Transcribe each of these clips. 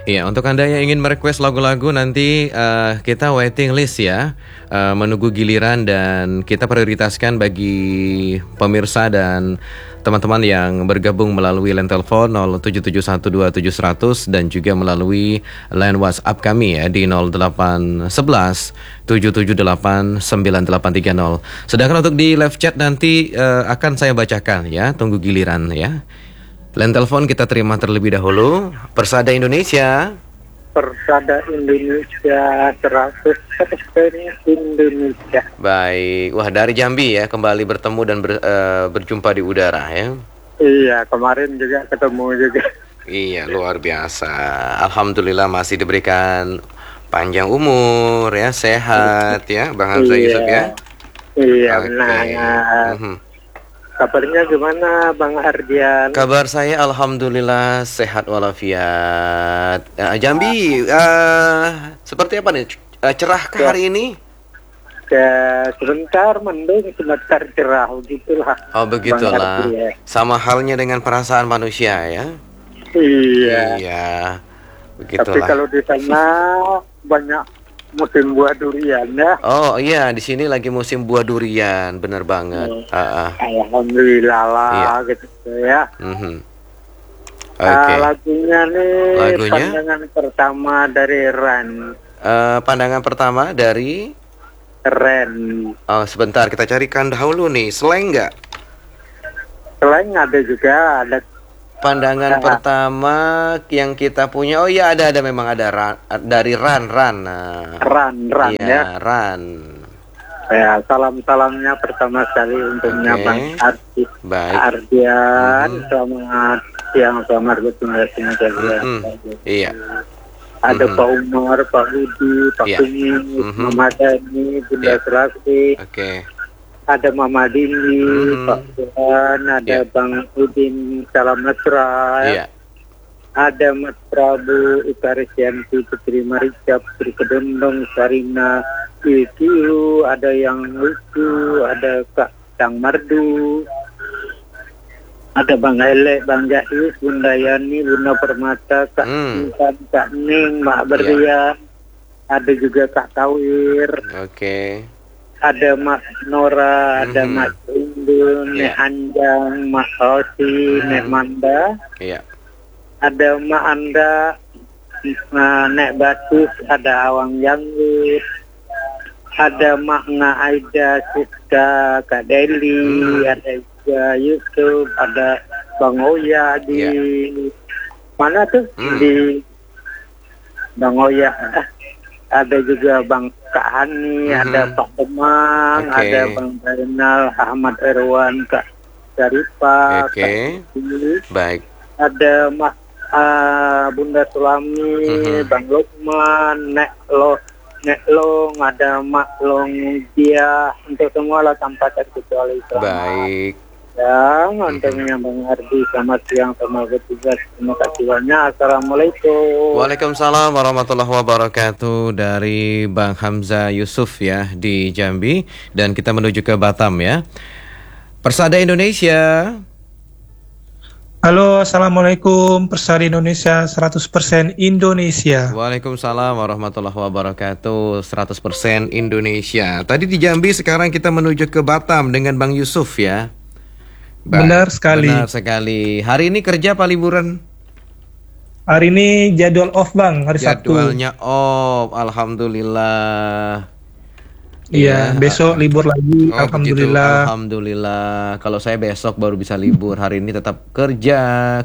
Iya, untuk Anda yang ingin merequest lagu-lagu nanti kita waiting list ya, menunggu giliran dan kita prioritaskan bagi pemirsa dan teman-teman yang bergabung melalui line telepon 077127100 dan juga melalui line WhatsApp kami ya di 0811 778 9830. Sedangkan untuk di live chat nanti akan saya bacakan ya, tunggu giliran ya. Line telepon kita terima terlebih dahulu. Persada Indonesia. Persada Indonesia 100% Indonesia. Baik, wah dari Jambi ya, kembali bertemu dan berjumpa di udara ya. Iya, kemarin juga ketemu juga. Iya, luar biasa. Alhamdulillah masih diberikan panjang umur ya, sehat ya, Bang Hamzah Yusuf ya. Iya, Oke. benar. Kabarnya gimana Bang Ardian? Kabar saya alhamdulillah sehat walafiat. Jambi seperti apa nih? Cerahkah hari ini? Ya, sebentar mendung, sebentar cerah, begitulah. Oh begitulah. Sama halnya dengan perasaan manusia ya. Iya. Iya. Tapi Begitulah. kalau di sana banyak musim buah durian ya. Oh iya, di sini lagi musim buah durian, bener banget. Alhamdulillah lah, Iya. gitu ya. Oke. Lagunya nih, Lagunya? pandangan pertama dari Ren. Pandangan pertama dari sebentar kita carikan dahulu nih, slang nggak? Selain ada juga, ada Pandangan pertama yang kita punya, oh iya ada memang ada dari Ran. Nah, Ran iya, ya. Ran. Ya, salam-salamnya pertama sekali untuknya Bang Ardi. Baik. Ardian, selamat siang, selamat bertugas juga. Iya. Ada Pak Umar, Pak Budi, Pak Kuning, Mama Dani, Bunda Serasi. Oke. Ada Mama Dini, Pak Tuhan, ada Bang Udin, Salam Mesra. Iya. Ada Mas Prabu, Ikarisyanti, Putri Marica, Putri Kedondong, Sarina, Ikiu, ada yang lucu, ada Kak Cang Mardu, ada Bang Elek, Bang Jais, Bunda Yani, Bunda Permata, Kak Intan, Kak Ning, Mak Berlian, ada juga Kak Tawir. Oke. Ada Mak Nora, ada Mak Indun, Nek Anjang, Mak Rosi, Nek Manda. Iya. Ada Mak Anda, Nek Batus, ada Awang Janggut. Ada Mak Nga Aida, Siska, Kak Deli, ada juga Yusuf, ada Bang Oya di mana tuh? Di Bang Oya. Ada juga Bang Kak Hani, ada Pak Kemang, ada Bang Zainal, Ahmad Erwan, Kak Syarifah, Oke. Baik. ada Mas Bunda Sulami, Bang Lukman, Nek Long, ada Mak Long dia, untuk semua lah tanpa terkecuali. Baik. Yang untungnya Bang Ardi, selamat siang, selamat bertugas. Terima kasih banyak. Assalamualaikum. Waalaikumsalam warahmatullahi wabarakatuh. Dari Bang Hamzah Yusuf ya di Jambi. Dan kita menuju ke Batam ya. Persada Indonesia. Halo, Assalamualaikum. Persada Indonesia 100% Indonesia. Waalaikumsalam warahmatullahi wabarakatuh. 100% Indonesia. Tadi di Jambi, sekarang kita menuju ke Batam dengan Bang Yusuf ya. Benar sekali. Benar sekali. Hari ini kerja apa liburan? Hari ini jadwal off Bang, hari Sabtu. Jadwalnya off, alhamdulillah. Iya, besok libur lagi, alhamdulillah. Begitu, alhamdulillah. Kalau saya besok baru bisa libur, hari ini tetap kerja.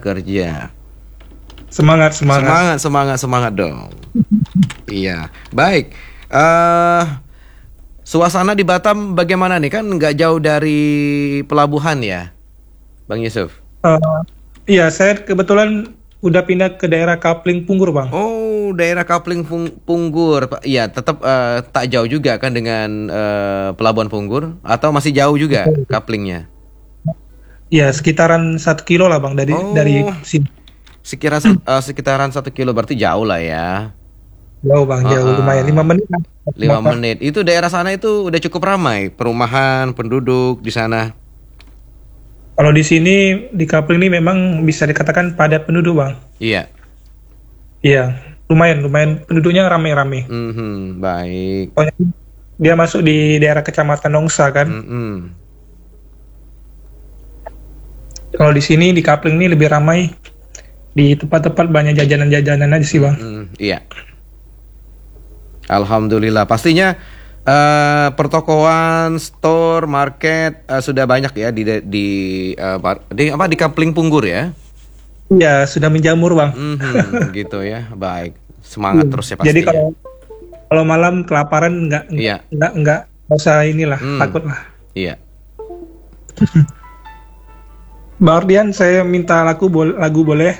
Semangat dong. Iya, baik. Suasana di Batam bagaimana nih? Kan nggak jauh dari pelabuhan ya, Bang Yusuf? Iya, saya kebetulan udah pindah ke daerah Kapling Punggur, Bang. Oh, daerah Kapling Punggur. Iya, tetap tak jauh juga kan dengan Pelabuhan Punggur? Atau masih jauh juga Kaplingnya? Iya, sekitaran 1 kilo lah, Bang, dari sini. Sekitaran 1 kilo, berarti jauh lah ya. Jauh Bang, jauh, lumayan 5 menit. 5 menit. Itu daerah sana itu udah cukup ramai, perumahan, penduduk di sana. Kalau di sini di Kapling ini memang bisa dikatakan padat penduduk, Bang. Iya. Iya. lumayan penduduknya rame-rame. Baik. Pokoknya dia masuk di daerah Kecamatan Nongsa kan. Kalau di sini di Kapling ini lebih ramai, di tempat-tempat banyak jajanan-jajanan aja sih bang. Iya. Alhamdulillah. Pastinya pertokoan, store, market sudah banyak ya di Kapling Punggur ya. Iya, sudah menjamur bang. Gitu ya. Baik. Semangat terus ya pastinya. Jadi kalau malam kelaparan nggak usah inilah, takut lah. Iya. Bang Ardian, saya minta lagu boleh?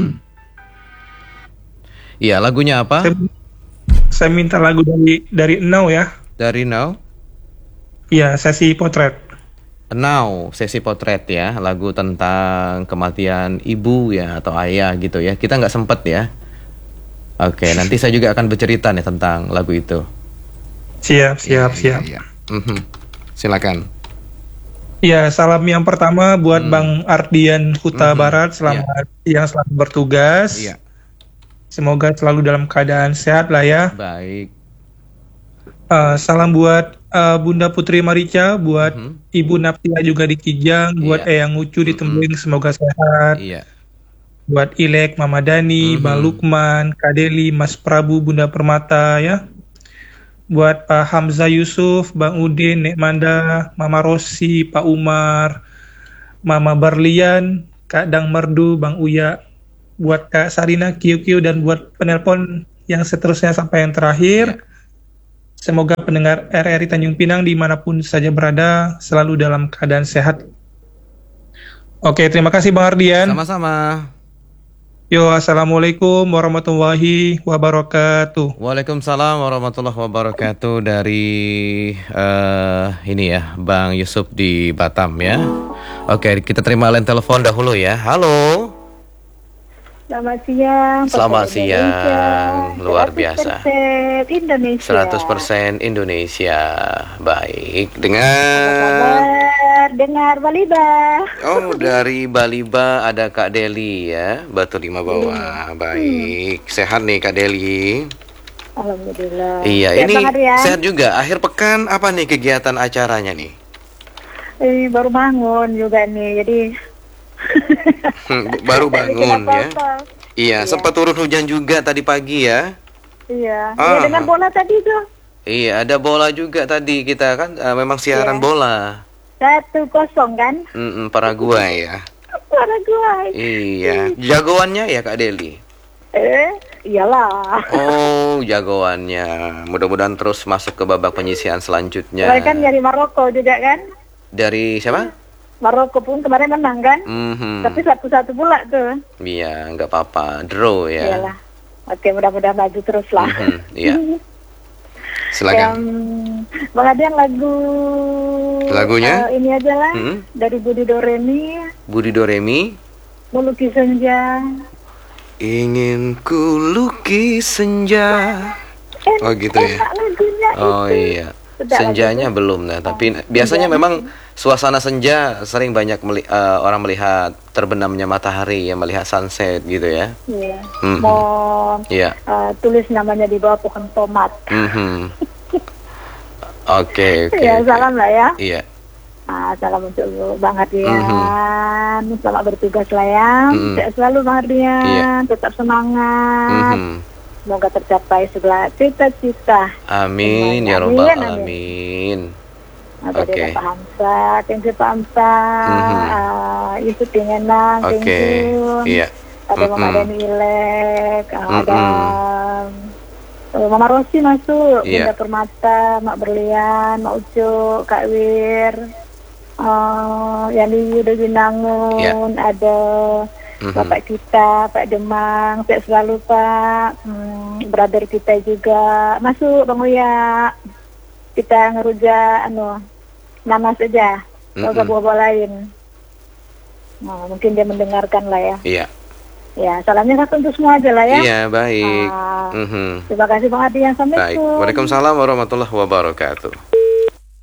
Iya, lagunya apa? Saya minta lagu dari Now ya. Dari Now? Iya, sesi potret. Now, sesi potret ya, lagu tentang kematian ibu ya atau ayah gitu ya. Kita nggak sempet ya. Oke, nanti saya juga akan bercerita nih tentang lagu itu. Siap. Iya. Silakan. Ya, salam yang pertama buat Bang Ardian Huta Barat. Selamat siang, selamat bertugas. Iya. Semoga selalu dalam keadaan sehat lah ya. Baik. Salam buat Bunda Putri Marica, buat Ibu Naptia juga di Kijang, buat Eyang Ucu di Tembing, semoga sehat. Iya. Buat Ilek, Mama Dani, Bang Lukman, Kak Deli, Mas Prabu, Bunda Permata ya. Buat Pak Hamzah Yusuf, Bang Udin, Nek Manda, Mama Rosi, Pak Umar, Mama Barlian, Kak Dang Merdu, Bang Uya, buat Kak Sarina, Kiu, dan buat penelpon yang seterusnya sampai yang terakhir. Semoga pendengar RRI Tanjung Pinang dimanapun saja berada selalu dalam keadaan sehat. Oke, terima kasih Bang Ardian. Sama-sama. Yo, assalamualaikum warahmatullahi wabarakatuh. Waalaikumsalam warahmatullahi wabarakatuh dari ini ya, Bang Yusuf di Batam ya. Oke, kita terima line telepon dahulu ya. Halo. Selamat siang. Selamat siang. Luar biasa. 100% Indonesia. 100% Indonesia. Baik. Dengan dengar Baliba. Oh, dari Baliba ada Kak Deli ya, Batu Lima Bawah. Baik. Sehat nih Kak Deli. Alhamdulillah. Iya, ini sehat juga. Akhir pekan apa nih kegiatan acaranya nih? Baru bangun juga nih. Jadi baru bangun ya. Iya, sempat turun hujan juga tadi pagi ya. Iya. Dengan bola tadi tuh. Iya, ada bola juga tadi kita kan memang siaran bola. 1-0 kan? Paraguay ya. Paraguay. Iya. Jagoannya ya Kak Deli? Iyalah. Oh, jagoannya. Mudah-mudahan terus masuk ke babak penyisihan selanjutnya. Saya kan dari Maroko juga kan? Dari siapa? Maroko pun kemarin menang kan? Tapi 1-1 pula tuh. Iya, nggak apa-apa. Draw ya. Iyalah. Oke, mudah-mudahan maju terus lah. Iya. Silakan. Bang Adian lagunya ini aja lah. Dari Budi Doremi. Budi Doremi. Melukis Senja. Ingin ku lukis senja. Oh gitu ya. Oh iya. Senjanya belum nah, tapi biasanya memang suasana senja sering banyak orang melihat terbenamnya matahari ya, melihat sunset gitu ya. Iya. Mau tulis namanya di bawah pohon tomat. Oke. Ya, salam lah ya. Iya. Salam untuk Bang Ardian. Selamat bertugas lah ya. Sehat selalu Bang Ardian. Tetap semangat. Semoga tercapai segala cita-cita. Amin ya robbal alamin. Oke. Pak Hamzah, thank you Pak Hamzah. Yusuf Pingenang, thank you. Iya. Ada Mama Dani Ilek, ada Mama Rosi masuk, Bunda Permata, Mak Berlian, Mak Ucu, Kak Wir, Yani Yuda Binangun, ada Bapak kita, Pak Demang, sehat selalu Pak. Brother kita juga masuk, Bang Uya. Kita ngeruja nama saja, kalau buah lain. Nah, mungkin dia mendengarkan lah ya. Iya. Ya, salamnya kan untuk semua aja lah ya. Iya, baik. Terima kasih Bang Ardian, Baik. Waalaikumsalam warahmatullahi wabarakatuh.